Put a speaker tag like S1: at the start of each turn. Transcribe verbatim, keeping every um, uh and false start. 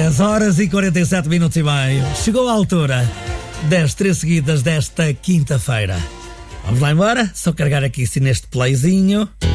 S1: dez horas e quarenta e sete minutos e meio. Chegou a altura das três seguidas desta quinta-feira. Vamos lá embora? Só carregar aqui sim neste playzinho.